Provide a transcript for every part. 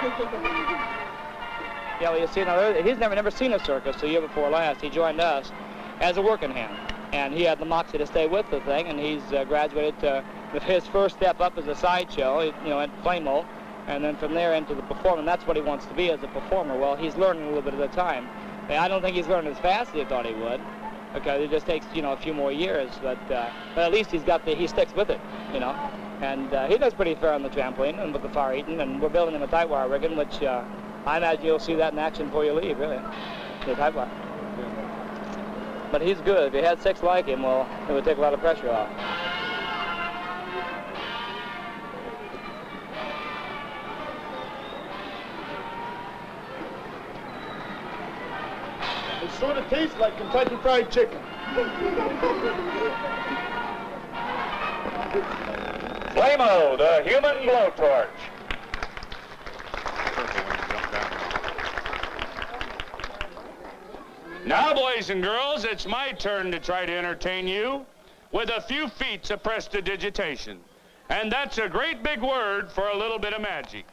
Yeah, well, you see, now, he's never seen a circus. The year before last, he joined us as a working hand. And he had the moxie to stay with the thing, and he's graduated to his first step up as a sideshow, at Flamo, and then from there into the performer. That's what he wants to be as a performer. Well, he's learning a little bit at a time. I don't think he's learned as fast as he thought he would, because it just takes, a few more years. But at least he sticks with it, And he does pretty fair on the trampoline and with the Far Eaton, and we're building him a tight wire rigging, which I imagine you'll see that in action before you leave, really, the tight wire. But he's good. If you had 6 like him, well, it would take a lot of pressure off. It sort of tastes like Kentucky Fried Chicken. Flamo, the human blowtorch. Now, boys and girls, it's my turn to try to entertain you with a few feats of prestidigitation. And that's a great big word for a little bit of magic.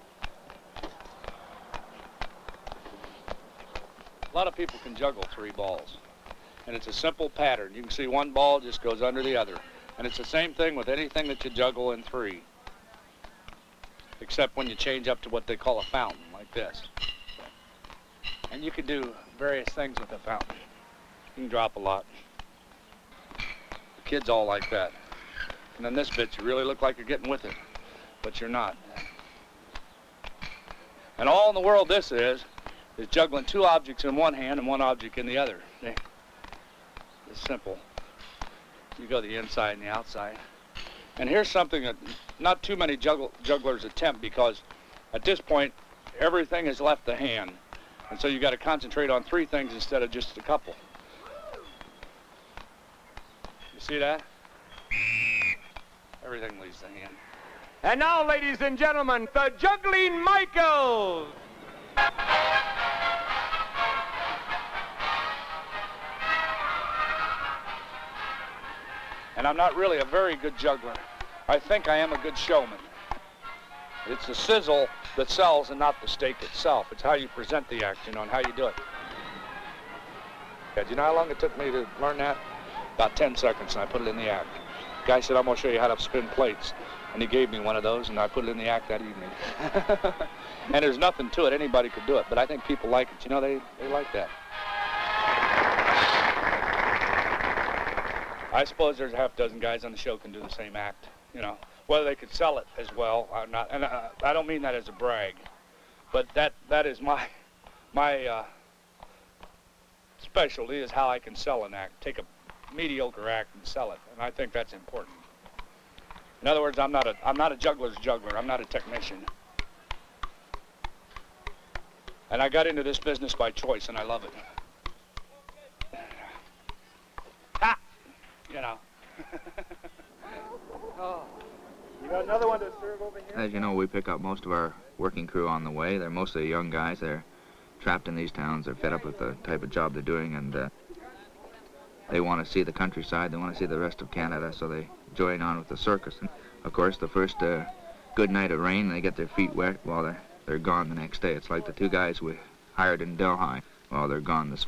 A lot of people can juggle 3 balls, and it's a simple pattern. You can see one ball just goes under the other, and it's the same thing with anything that you juggle in 3, except when you change up to what they call a fountain, like this. And you can do various things with a fountain. You can drop a lot. The kids all like that. And then this bit, you really look like you're getting with it, but you're not. And all in the world this is juggling 2 objects in one hand and 1 object in the other. It's simple. You go the inside and the outside. And here's something that not too many jugglers attempt, because at this point, everything has left the hand. And so you got to concentrate on 3 things instead of just a couple. You see that? Everything leaves the hand. And now, ladies and gentlemen, the Juggling Michaels. And I'm not really a very good juggler. I think I am a good showman. It's the sizzle that sells and not the steak itself. It's how you present the act, and how you do it. Do you know how long it took me to learn that? About 10 seconds, and I put it in the act. The guy said, I'm going to show you how to spin plates. And he gave me one of those, and I put it in the act that evening. And there's nothing to it. Anybody could do it, but I think people like it. They like that. I suppose there's a half dozen guys on the show can do the same act, Whether they could sell it as well or not, and I don't mean that as a brag, but that is my specialty, is how I can sell an act. Take a mediocre act and sell it, and I think that's important. In other words, I'm not a juggler's juggler. I'm not a technician, and I got into this business by choice, and I love it. Ha! Oh. You got another one to serve over here? As you know, we pick up most of our working crew on the way. They're mostly young guys. They're trapped in these towns. They're fed up with the type of job they're doing, and they want to see the countryside. They want to see the rest of Canada, so they join on with the circus. And of course, the first good night of rain, they get their feet wet while they're gone the next day. It's like the 2 guys we hired in Delhi. Well, they're gone this